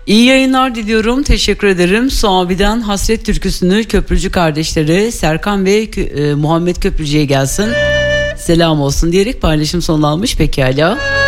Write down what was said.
İyi yayınlar diliyorum. Teşekkür ederim. Suavi'den Hasret türküsünü Köprücü kardeşleri Serkan ve Muhammed Köprücü'ye gelsin. Selam olsun diyerek paylaşım sonlanmış. Pekala.